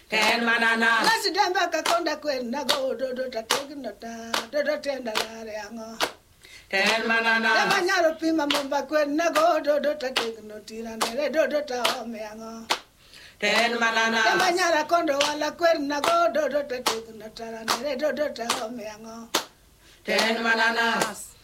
Ten mananas. Let's dem back a conda queen, nago, dodo, tategnota, dodo tender ango. Ten mananas. Manyaro pima mumba queen, nago, dodo, tategnotira, dodo taomeango. Ten mananas. Manyara condo wala queen, nago, dodo, tategnotara, dodo taomeango. Ten mananas.